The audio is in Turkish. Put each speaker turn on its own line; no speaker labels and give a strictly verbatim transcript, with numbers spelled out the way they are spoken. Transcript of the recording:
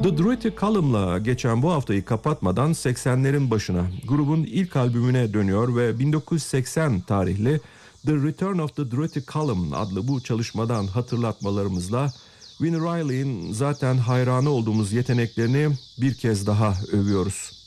The Duetty Column'la geçen bu haftayı kapatmadan seksenlerin başına, grubun ilk albümüne dönüyor ve bin dokuz yüz seksen tarihli The Return of the Duetty Column adlı bu çalışmadan hatırlatmalarımızla Vini Riley'in zaten hayranı olduğumuz yeteneklerini bir kez daha övüyoruz.